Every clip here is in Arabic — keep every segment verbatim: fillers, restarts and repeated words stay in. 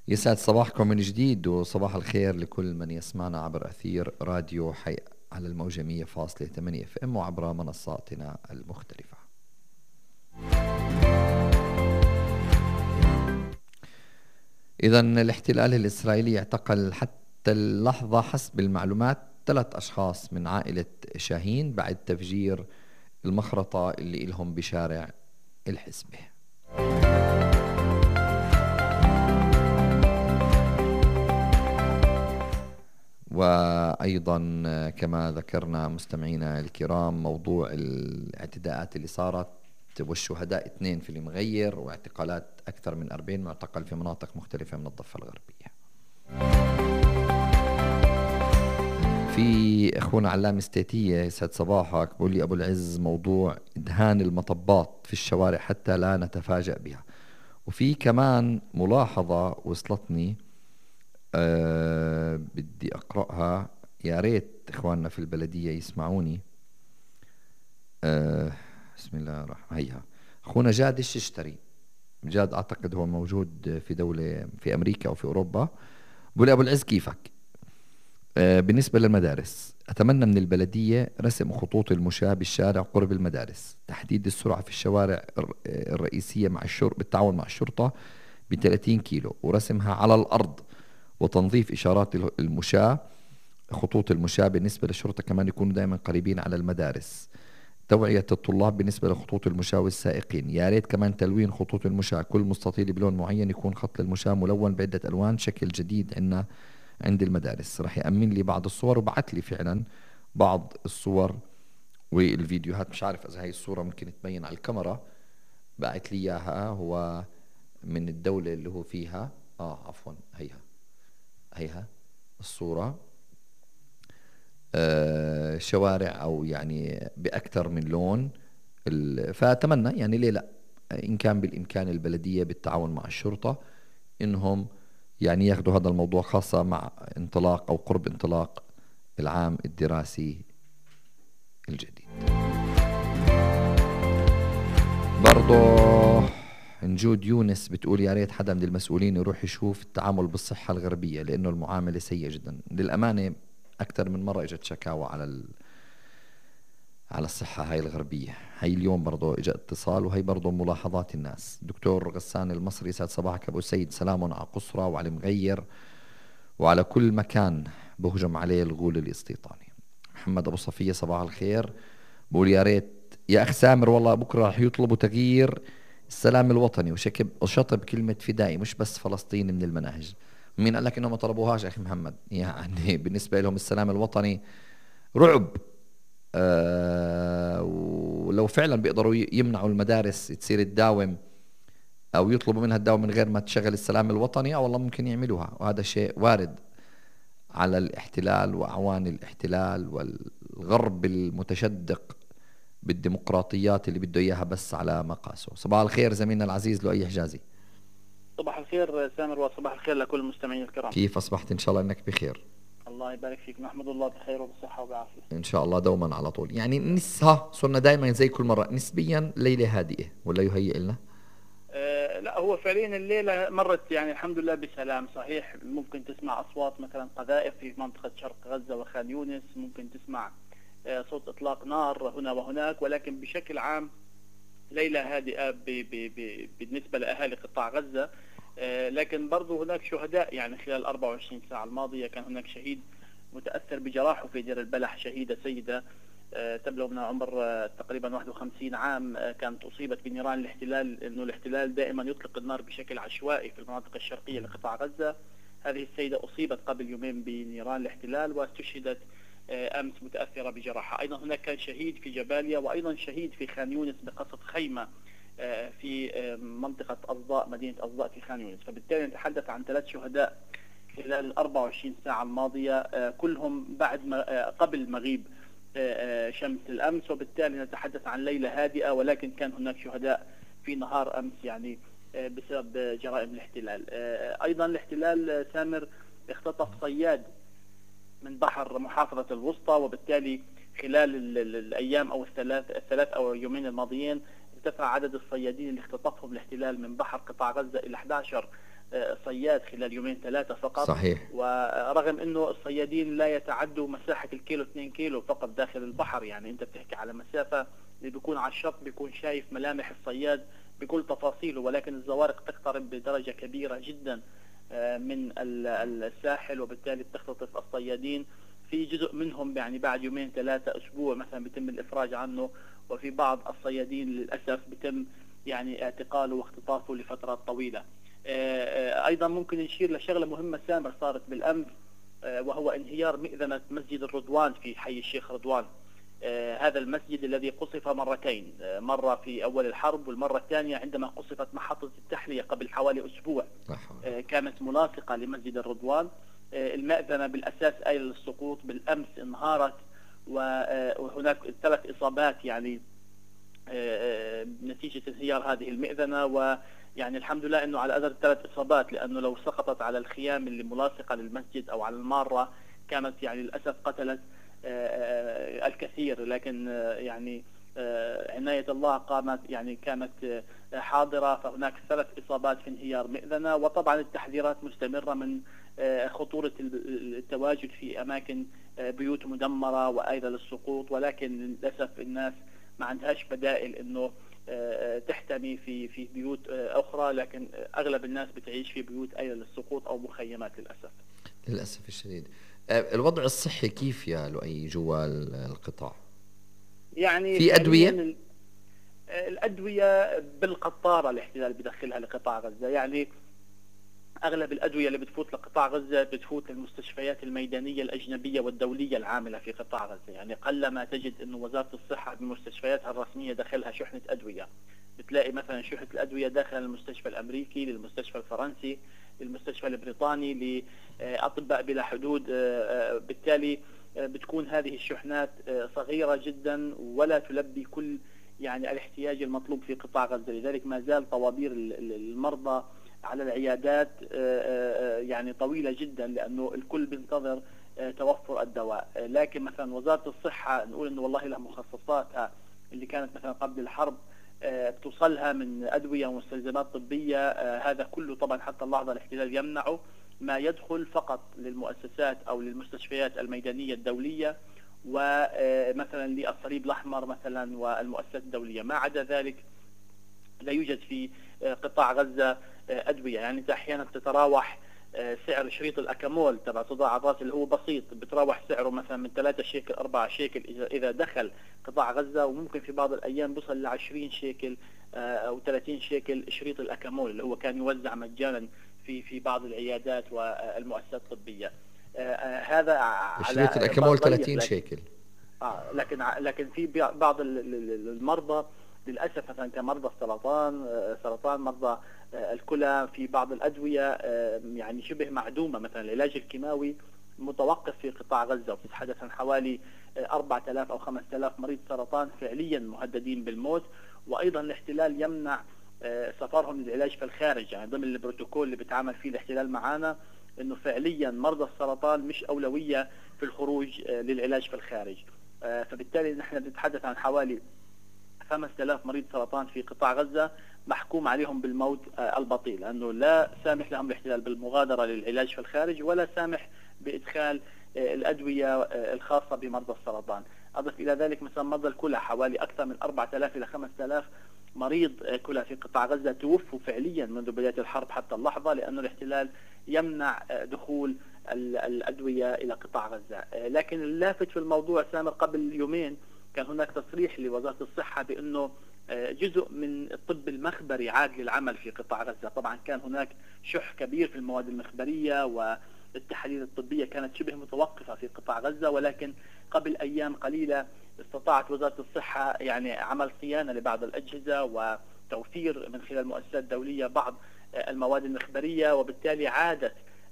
يسعد صباحكم من جديد، وصباح الخير لكل من يسمعنا عبر أثير راديو حي على الموجة مية فاصلة ثمانية اف ام وعبر منصاتنا المختلفة. إذا الاحتلال الإسرائيلي اعتقل حتى اللحظة حسب المعلومات ثلاث أشخاص من عائلة شاهين بعد تفجير المخرطة اللي إلهم بشارع الحسبة. وأيضا كما ذكرنا مستمعينا الكرام موضوع الاعتداءات اللي صارت والشهداء اثنين في المغير واعتقالات أكثر من أربعين معتقل في مناطق مختلفة من الضفة الغربية. في أخونا علام استيتية يسعد صباحك، بقول لي أبو العز موضوع إدهان المطبات في الشوارع حتى لا نتفاجأ بها. وفي كمان ملاحظة وصلتني أه بدي أقرأها، يا ريت إخواننا في البلدية يسمعوني. أه بسم الله الرحمن هيها. أخونا جاد الششتري، جاد أعتقد هو موجود في دولة في أمريكا أو في أوروبا، بقول أبو العز كيفك؟ أه بالنسبة للمدارس أتمنى من البلدية رسم خطوط المشاة بالشارع قرب المدارس، تحديد السرعة في الشوارع الرئيسية مع الشرطة بالتعاون مع الشرطة ب ثلاثين كيلو، ورسمها على الأرض، وتنظيف إشارات المشاة خطوط المشاة بالنسبة للشرطة كمان يكونوا دائما قريبين على المدارس، توعية الطلاب بالنسبة لخطوط المشاة والسائقين، يا ريت كمان تلوين خطوط المشاة، كل مستطيل بلون معين يكون خط المشاة ملون بعدة ألوان، شكل جديد عندنا عند المدارس. راح يأمن لي بعض الصور وبعت لي فعلا بعض الصور والفيديوهات، مش عارف إذا هاي الصورة ممكن تبين على الكاميرا، بعت لي إياها هو من الدولة اللي هو فيها. آه عفوا هيها هيها الصورة، آه شوارع أو يعني بأكثر من لون. فأتمنى يعني ليه لا، إن كان بالإمكان البلدية بالتعاون مع الشرطة إنهم يعني ياخذوا هذا الموضوع، خاصة مع انطلاق أو قرب انطلاق العام الدراسي الجديد. برضو نجود يونس بتقول يا ريت حدا من المسؤولين يروح يشوف التعامل بالصحة الغربية، لأنه المعاملة سيئة جدا للأمانة. أكثر من مرة إجت شكاوى على ال... على الصحة هاي الغربية. هاي اليوم برضو إجا اتصال، وهي برضو ملاحظات الناس. دكتور غسان المصري يسعد صباحك أبو سيد، سلام على قصرى وعلى مغير وعلى كل مكان بهجم عليه الغول الاستيطاني. محمد أبو صفية صباح الخير، بقول يا ريت يا أخ سامر والله بكرة رح يطلبوا تغيير السلام الوطني وشكب وشطب كلمة فدائي مش بس فلسطيني من المناهج. مين قال لك إنهم ما طلبوهاش يا أخي محمد؟ يعني بالنسبة لهم السلام الوطني رعب. أه ولو فعلا بيقدروا يمنعوا المدارس تصير تداوم أو يطلبوا منها تداوم من غير ما تشغل السلام الوطني، أو والله ممكن يعملوها، وهذا شيء وارد على الاحتلال وأعوان الاحتلال والغرب المتشدق بالديمقراطيات اللي بده إياها بس على مقاسه. صباح الخير زميلنا العزيز لؤي حجازي. صباح الخير سامر، وصباح الخير لكل المستمعين الكرام. كيف أصبحت؟ إن شاء الله إنك بخير. الله يبارك فيك، نحمد الله بخير وبصحة وبعافية إن شاء الله دوما على طول. يعني نسها صرنا دائما زي كل مرة نسبيا ليلة هادئة، ولا يهيئ لنا؟ أه لا، هو فعليا الليلة مرت يعني الحمد لله بسلام. صحيح ممكن تسمع أصوات مثلا قذائف في منطقة شرق غزة وخان يونس، ممكن تسمع أه صوت إطلاق نار هنا وهناك، ولكن بشكل عام ليلة هادئة ب ب ب بالنسبة لأهالي قطاع غزة. أه لكن برضو هناك شهداء، يعني خلال أربع وعشرين ساعة الماضية كان هناك شهيد متأثر بجراحه في دير البلح، شهيدة سيدة تبلغ من عمر تقريبا واحد وخمسين عام، كانت أصيبت بنيران الاحتلال. إنه الاحتلال دائما يطلق النار بشكل عشوائي في المناطق الشرقية لقطاع غزة. هذه السيدة أصيبت قبل يومين بنيران الاحتلال واستشهدت أمس متأثرة بجراحة. أيضا هناك كان شهيد في جباليا، وأيضا شهيد في خان يونس بقصف خيمة في منطقة أصداء، مدينة أصداء في خان يونس. فبالتالي نتحدث عن ثلاث شهداء خلال ال أربع وعشرين ساعة الماضية، كلهم بعد ما قبل مغيب شمس الأمس، وبالتالي نتحدث عن ليلة هادئة، ولكن كان هناك شهداء في نهار أمس يعني بسبب جرائم الاحتلال. أيضا الاحتلال سامر اختطف صياد من بحر محافظة الوسطى، وبالتالي خلال الأيام أو الثلاث الثلاث أو يومين الماضيين ارتفع عدد الصيادين اللي اختطفهم الاحتلال من بحر قطاع غزة إلى أحد عشر صياد خلال يومين ثلاثة فقط. صحيح. ورغم انه الصيادين لا يتعدوا مساحة الكيلو اثنين كيلو فقط داخل البحر، يعني انت بتحكي على مسافة اللي بيكون على الشط بيكون شايف ملامح الصياد بكل تفاصيله، ولكن الزوارق تقترب بدرجة كبيرة جدا من الساحل، وبالتالي بتختطف الصيادين. في جزء منهم يعني بعد يومين ثلاثة أسبوع مثلا بيتم الإفراج عنه، وفي بعض الصيادين للأسف بيتم يعني اعتقاله واختطافه لفترات طويلة. أيضا ممكن نشير لشغلة مهمة سامر صارت بالأمس، وهو انهيار مئذنة مسجد الرضوان في حي الشيخ رضوان. هذا المسجد الذي قصف مرتين، مرة في أول الحرب والمرة الثانية عندما قصفت محطة التحلية قبل حوالي أسبوع، كانت ملاصقة لمسجد الرضوان. المأذنة بالأساس آية للسقوط بالأمس انهارت، وهناك ثلاث إصابات يعني نتيجة انهيار هذه المئذنة، ويعني الحمد لله أنه على قدر ثلاث إصابات، لأنه لو سقطت على الخيام اللي ملاصقة للمسجد أو على المارة كانت يعني للأسف قتلت الكثير. لكن يعني عناية الله قامت يعني كانت حاضرة، فهناك ثلاث إصابات في انهيار مئذنة. وطبعا التحذيرات مستمرة من خطورة التواجد في أماكن بيوت مدمرة وآيلة للسقوط، ولكن للأسف الناس ما عندهاش بدائل إنه تحتمي في في بيوت أخرى، لكن أغلب الناس بتعيش في بيوت آيلة للسقوط أو مخيمات للأسف. للأسف الشديد. الوضع الصحي كيف يا لؤي جوا القطاع؟ يعني في أدوية؟ الأدوية بالقطارة الاحتلال بدخلها لقطاع غزة، يعني أغلب الأدوية اللي بتفوت لقطاع غزة بتفوت للمستشفيات الميدانية الأجنبية والدولية العاملة في قطاع غزة. يعني قلما تجد أنه وزارة الصحة بمستشفياتها الرسمية داخلها شحنة أدوية. بتلاقي مثلا شحنة الأدوية داخل المستشفى الأمريكي، للمستشفى الفرنسي، للمستشفى البريطاني، لأطباء بلا حدود. بالتالي بتكون هذه الشحنات صغيرة جدا ولا تلبي كل يعني الاحتياج المطلوب في قطاع غزة. لذلك ما زال طوابير المرضى على العيادات يعني طويلة جدا، لأنه الكل بينتظر توفر الدواء. لكن مثلا وزارة الصحة نقول إنه والله لها مخصصاتها اللي كانت مثلا قبل الحرب بتوصلها من أدوية ومستلزمات طبية، هذا كله طبعا حتى اللحظة الاحتلال يمنعه. ما يدخل فقط للمؤسسات أو للمستشفيات الميدانية الدولية، ومثلا للصليب الأحمر مثلا والمؤسسات الدولية. ما عدا ذلك لا يوجد في قطاع غزة أدوية. يعني أنت أحيانا تتراوح سعر شريط الأكامول تبع صداع الرأس اللي هو بسيط، بتراوح سعره مثلا من ثلاثة شيكل أربعة شيكل إذا دخل قطاع غزة، وممكن في بعض الأيام بوصل ل عشرين شيكل أو ثلاثين شيكل شريط الأكامول اللي هو كان يوزع مجانا في في بعض العيادات والمؤسسات الطبية. هذا شريط الأكامول ثلاثين شيكل. آه لكن لكن في بعض المرضى للأسف مثلا كمرضى السرطان سرطان مرضى الكلى، في بعض الأدوية يعني شبه معدومة. مثلا العلاج الكيماوي متوقف في قطاع غزة، وبتتحدث عن حوالي أربعة آلاف أو خمسة آلاف مريض سرطان فعليا مهددين بالموت. وأيضا الاحتلال يمنع سفرهم للعلاج في الخارج، يعني ضمن البروتوكول اللي بيتعامل فيه الاحتلال معانا انه فعليا مرضى السرطان مش أولوية في الخروج للعلاج في الخارج. فبالتالي نحن بنتحدث عن حوالي خمسة آلاف مريض سرطان في قطاع غزة محكوم عليهم بالموت البطيء، لأنه لا سامح لهم الاحتلال بالمغادرة للعلاج في الخارج، ولا سامح بإدخال الأدوية الخاصة بمرضى السرطان. أضف إلى ذلك مثلا مرضى الكلى حوالي أكثر من أربعة آلاف إلى خمسة آلاف مريض كلى في قطاع غزة توفوا فعليا منذ بداية الحرب حتى اللحظة، لأنه الاحتلال يمنع دخول الأدوية إلى قطاع غزة. لكن اللافت في الموضوع سامر قبل يومين كان هناك تصريح لوزارة الصحة بأنه جزء من الطب المخبري عاد للعمل في قطاع غزة. طبعا كان هناك شح كبير في المواد المخبرية، والتحاليل الطبية كانت شبه متوقفة في قطاع غزة، ولكن قبل أيام قليلة استطاعت وزارة الصحة يعني عمل صيانة لبعض الأجهزة وتوفير من خلال المؤسسات الدولية بعض المواد المخبرية، وبالتالي عادت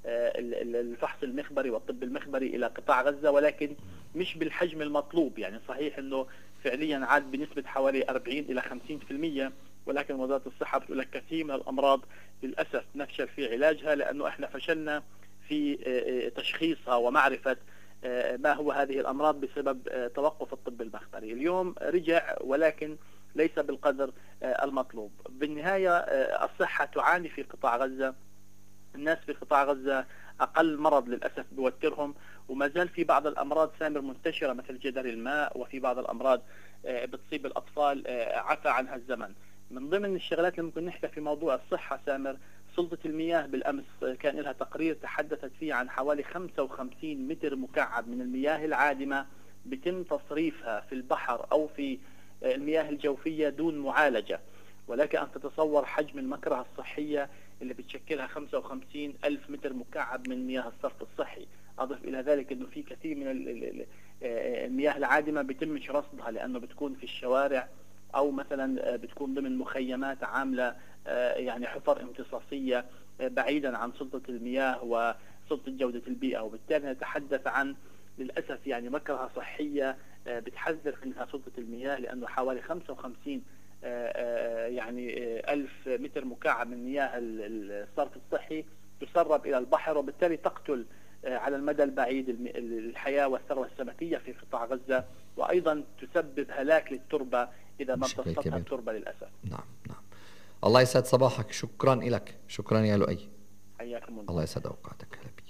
الفحص المخبري والطب المخبري إلى قطاع غزة، ولكن مش بالحجم المطلوب. يعني صحيح أنه فعليا عاد بنسبة حوالي أربعين إلى خمسين بالمئة، ولكن وزارة الصحة بتقول لك كثير من الأمراض للأسف نفشل في علاجها، لأنه إحنا فشلنا في تشخيصها ومعرفة ما هو هذه الأمراض بسبب توقف الطب المخبري. اليوم رجع ولكن ليس بالقدر المطلوب. بالنهاية الصحة تعاني في قطاع غزة الناس في قطاع غزة أقل مرض للأسف بيوترهم، وما زال في بعض الأمراض سامر منتشرة مثل جدري الماء، وفي بعض الأمراض آه، بتصيب الأطفال آه، عفى عنها الزمن. من ضمن الشغلات اللي ممكن نحكي في موضوع الصحة سامر، سلطة المياه بالأمس كان لها تقرير تحدثت فيه عن حوالي خمسة وخمسين متر مكعب من المياه العادمة بيتم تصريفها في البحر أو في المياه الجوفية دون معالجة. ولك أن تتصور حجم المكرهة الصحية اللي بتشكلها خمسة وخمسين ألف متر مكعب من مياه الصرف الصحي. أضف إلى ذلك أنه في كثير من المياه العادمة بيتمش رصدها لأنه بتكون في الشوارع أو مثلا بتكون ضمن مخيمات عاملة يعني حفر امتصاصية بعيدا عن سلطة المياه وسلطة جودة البيئة، وبالتالي نتحدث عن للأسف يعني مكرهة صحية بتحذر منها سلطة المياه، لأنه حوالي خمسة وخمسين يعني ألف متر مكعب من مياه الصرف الصحي تسرب إلى البحر، وبالتالي تقتل على المدى البعيد الحياة والثروة السمكية في قطاع غزة، وأيضا تسبب هلاك للتربة إذا ما امتصتها التربة للأسف. نعم نعم. الله يسعد صباحك، شكرا لك، شكرا يا لؤي. حياكم الله. الله يسعد أوقاتك.